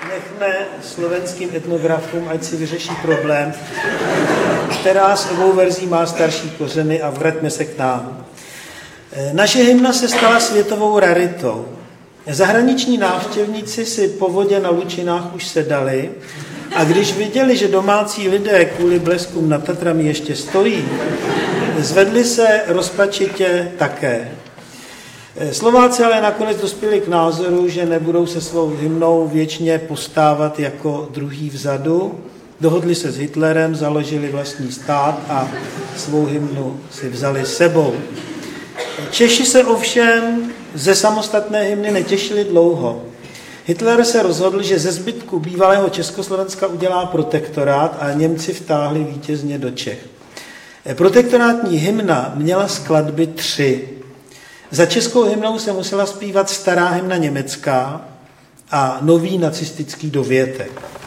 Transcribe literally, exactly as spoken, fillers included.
nechme slovenským etnografům, ať si vyřeší problém, která s obou verzí má starší kořeny, a vraťme se k nám. Naše hymna se stala světovou raritou. Zahraniční návštěvníci si po vodě na lučinách už sedali, a když viděli, že domácí lidé kvůli bleskům nad Tatrami ještě stojí, zvedli se rozpačitě také. Slováci ale nakonec dospěli k názoru, že nebudou se svou hymnou věčně postávat jako druhý vzadu. Dohodli se s Hitlerem, založili vlastní stát a svou hymnu si vzali sebou. Češi se ovšem ze samostatné hymny netěšili dlouho. Hitler se rozhodl, že ze zbytku bývalého Československa udělá protektorát, a Němci vtáhli vítězně do Čech. Protektorátní hymna měla skladby tři. Za českou hymnou se musela zpívat stará hymna německá a nový nacistický dovětek.